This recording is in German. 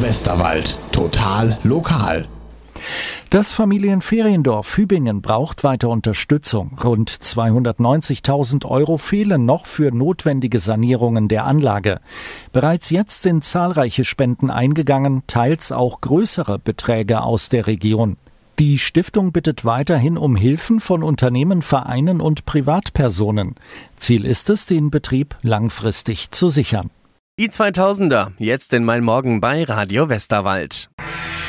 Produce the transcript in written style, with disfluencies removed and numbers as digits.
Westerwald. Total lokal. Das Familienferiendorf Hübingen braucht weiter Unterstützung. Rund 290.000 € fehlen noch für notwendige Sanierungen der Anlage. Bereits jetzt sind zahlreiche Spenden eingegangen, teils auch größere Beträge aus der Region. Die Stiftung bittet weiterhin um Hilfen von Unternehmen, Vereinen und Privatpersonen. Ziel ist es, den Betrieb langfristig zu sichern. Die 2000er, jetzt in Mein Morgen bei Radio Westerwald.